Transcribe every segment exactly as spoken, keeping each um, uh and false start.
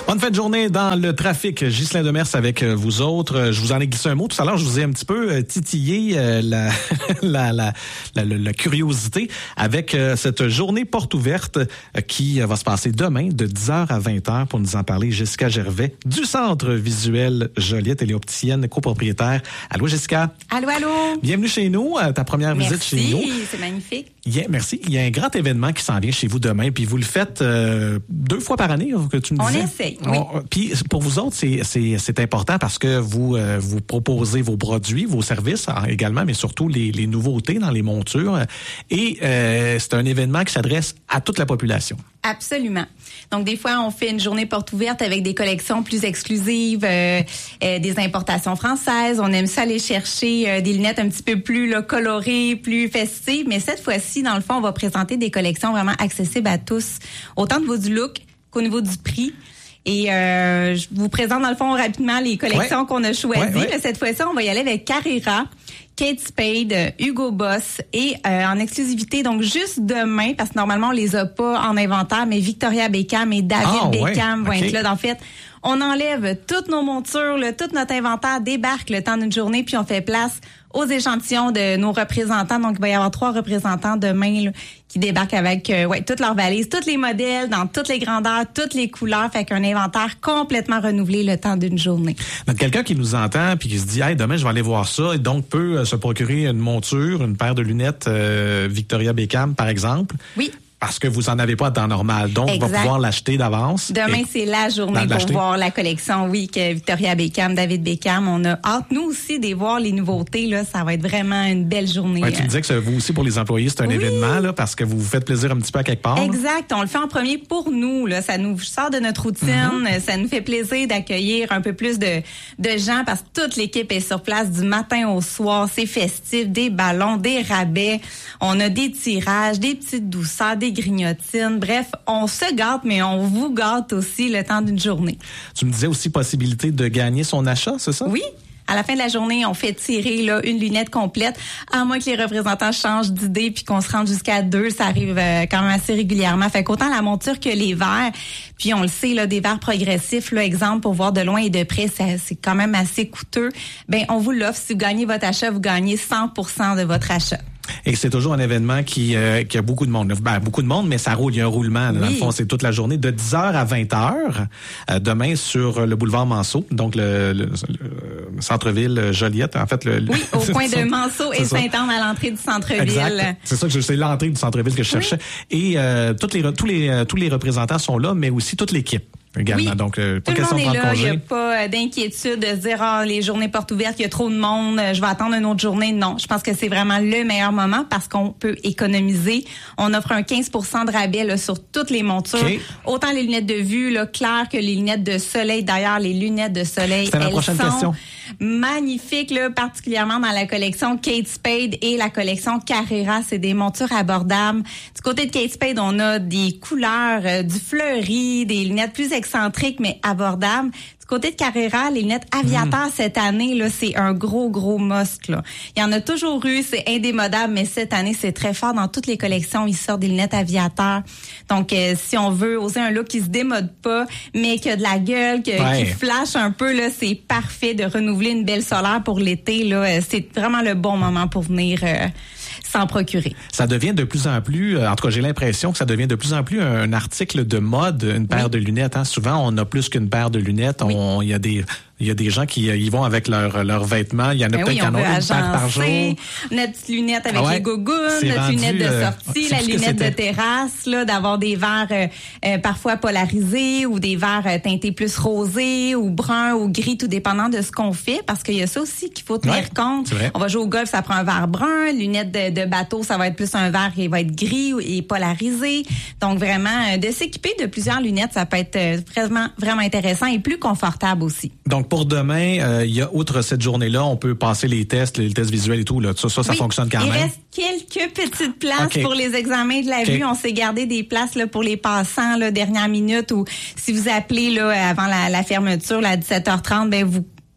Bonne fin de journée dans le trafic. Ghislain Demers avec vous autres. Je vous en ai glissé un mot. Tout à l'heure, je vous ai un petit peu titillé la, la, la, la, la, la curiosité avec cette journée porte ouverte qui va se passer demain de dix heures à vingt heures. Pour nous en parler, Jessica Gervais du Centre visuel Joliette. Elle est opticienne, copropriétaire. Allô, Jessica? Allô, allô? Bienvenue chez nous. Ta première merci, visite chez nous. Merci, c'est magnifique. Yeah, merci. Il y a un grand événement qui s'en vient chez vous demain, puis vous le faites euh, deux fois par année, que tu me disais. On essaye, oui. On, puis pour vous autres, c'est, c'est, c'est important parce que vous, euh, vous proposez vos produits, vos services également, mais surtout les, les nouveautés dans les montures. Et euh, c'est un événement qui s'adresse à toute la population. Absolument. Donc, des fois, on fait une journée porte ouverte avec des collections plus exclusives, euh, euh, des importations françaises. On aime ça aller chercher euh, des lunettes un petit peu plus là, colorées, plus festives. Mais cette fois-ci, dans le fond, on va présenter des collections vraiment accessibles à tous, autant au niveau du look qu'au niveau du prix. Et euh, je vous présente, dans le fond, rapidement les collections ouais. qu'on a choisies. Ouais, ouais. Cette fois-ci, on va y aller avec Carrera, Kate Spade, Hugo Boss et euh, en exclusivité, donc juste demain, parce que normalement, on les a pas en inventaire, mais Victoria Beckham et David oh, Beckham ouais. vont okay. être là. En fait, on enlève toutes nos montures, là, tout notre inventaire débarque le temps d'une journée, puis on fait place aux échantillons de nos représentants. Donc, il va y avoir trois représentants demain là, qui débarquent avec euh, ouais, toutes leurs valises, tous les modèles, dans toutes les grandeurs, toutes les couleurs. Fait qu'un inventaire complètement renouvelé le temps d'une journée. Donc, quelqu'un qui nous entend puis qui se dit « Hey, demain, je vais aller voir ça » et donc peut euh, se procurer une monture, une paire de lunettes euh, Victoria Beckham, par exemple. Oui. Parce que vous en avez pas à temps normal. Donc, exact. On va pouvoir l'acheter d'avance. Demain, et... c'est la journée pour voir la collection, oui, que Victoria Beckham, David Beckham. On a hâte, nous aussi, de voir les nouveautés. Là, ça va être vraiment une belle journée. Ouais, tu me disais que vous aussi, pour les employés, c'est un oui. événement, là, parce que vous vous faites plaisir un petit peu à quelque part. Exact. Là. On le fait en premier pour nous. Là. Ça nous sort de notre routine. Mm-hmm. Ça nous fait plaisir d'accueillir un peu plus de, de gens parce que toute l'équipe est sur place du matin au soir. C'est festif. Des ballons, des rabais. On a des tirages, des petites douceurs, des grignotines. Bref, on se gâte, mais on vous gâte aussi le temps d'une journée. Tu me disais aussi possibilité de gagner son achat, c'est ça? Oui. À la fin de la journée, on fait tirer là une lunette complète, à moins que les représentants changent d'idée puis qu'on se rende jusqu'à deux. Ça arrive euh, quand même assez régulièrement. Fait qu'autant la monture que les verres, puis on le sait, là, des verres progressifs, là, exemple, pour voir de loin et de près, ça, c'est quand même assez coûteux. Ben, on vous l'offre. Si vous gagnez votre achat, vous gagnez cent pour cent de votre achat. Et c'est toujours un événement qui, euh, qui a beaucoup de monde. Ben, beaucoup de monde, mais ça roule. Il y a un roulement. Là, oui. Dans le fond, c'est toute la journée de dix heures à vingt heures. Euh, demain, sur le boulevard Manceau, donc le, le, le centre-ville Joliette. En fait, le, oui, au coin de Manceau et Sainte-Anne à l'entrée du centre-ville. Exact. C'est ça que je, c'est l'entrée du centre-ville que je cherchais. Oui. Et euh, toutes les, tous les, tous les représentants sont là, mais aussi toute l'équipe. Également. Oui. Donc, euh, pas tout le monde est là. Il n'y a pas d'inquiétude de se dire ah, les journées portes ouvertes, il y a trop de monde, je vais attendre une autre journée. Non, je pense que c'est vraiment le meilleur moment parce qu'on peut économiser. On offre un quinze pour cent de rabais là, sur toutes les montures. Okay. Autant les lunettes de vue là, claires que les lunettes de soleil. D'ailleurs, les lunettes de soleil, C'était elles ma prochaine sont question. magnifiques, là, particulièrement dans la collection Kate Spade et la collection Carrera. C'est des montures abordables. Du côté de Kate Spade, on a des couleurs, euh, du fleuri, des lunettes plus excentriques, mais abordables. Du côté de Carrera, les lunettes Aviator mmh. cette année, là, c'est un gros, gros must, là. Il y en a toujours eu, c'est indémodable, mais cette année, c'est très fort. Dans toutes les collections, ils sortent des lunettes Aviator. Donc, euh, si on veut oser un look qui se démode pas, mais qui a de la gueule, que, ouais. qui flash un peu, là, c'est parfait de renouveler une belle solaire pour l'été, là. C'est vraiment le bon moment pour venir euh, s'en procurer. Ça devient de plus en plus, en tout cas, j'ai l'impression que ça devient de plus en plus un article de mode, une paire oui. de lunettes. Hein. Souvent, on a plus qu'une paire de lunettes. Il oui. y a des... Il y a des gens qui y vont avec leurs leurs vêtements. Il y en a ben peut-être oui, qui en ont une paire par jour. Notre petite lunette avec ah ouais, les gougounes, notre rendu, lunette de euh, sortie, la lunette de terrasse, là, d'avoir des verres euh, euh, parfois polarisés ou des verres euh, teintés plus rosés ou bruns ou gris, tout dépendant de ce qu'on fait. Parce qu'il y a ça aussi qu'il faut tenir ouais, compte. On va jouer au golf, ça prend un verre brun. Lunette de, de bateau, ça va être plus un verre qui va être gris et polarisé. Donc vraiment, euh, de s'équiper de plusieurs lunettes, ça peut être euh, vraiment, vraiment intéressant et plus confortable aussi. Donc pour demain, il euh, y a outre cette journée-là, on peut passer les tests, les tests visuels et tout. Là. Ça, ça, ça oui, fonctionne quand il même. Il reste quelques petites places okay. pour les examens de la okay. vue. On s'est gardé des places là, pour les passants, là, dernière minute, ou si vous appelez là, avant la, la fermeture là, à dix-sept heures trente, ben vous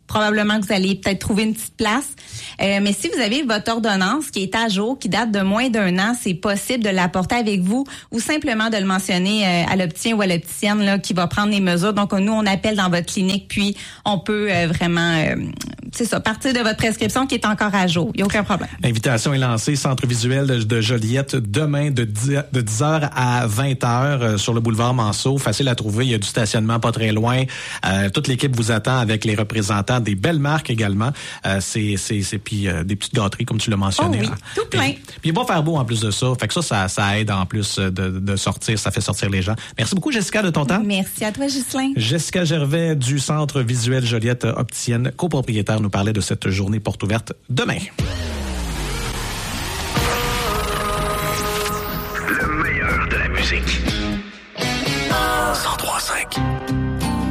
probablement que vous allez peut-être trouver une petite place. Euh, mais si vous avez votre ordonnance qui est à jour, qui date de moins d'un an, c'est possible de l'apporter avec vous ou simplement de le mentionner euh, à l'opticien ou à l'opticienne là, qui va prendre les mesures. Donc, nous, on appelle dans votre clinique, puis on peut euh, vraiment, euh, c'est ça, partir de votre prescription qui est encore à jour. Il n'y a aucun problème. L'invitation est lancée, Centre visuel de, de Joliette, demain de dix heures à vingt heures euh, sur le boulevard Manceau. Facile à trouver, il y a du stationnement pas très loin. Euh, toute l'équipe vous attend avec les représentants des belles marques également. Euh, c'est, c'est, c'est puis euh, des petites gâteries, comme tu l'as mentionné. Oh oui, tout plein. Puis, puis il va faire beau en plus de ça. Fait que ça, ça, ça aide en plus de, de sortir, ça fait sortir les gens. Merci beaucoup, Jessica, de ton temps. Merci à toi, Ghislain. Jessica Gervais du Centre visuel Joliette, opticienne, copropriétaire, nous parlait de cette journée porte ouverte demain. Le meilleur de la musique. cent trois cinq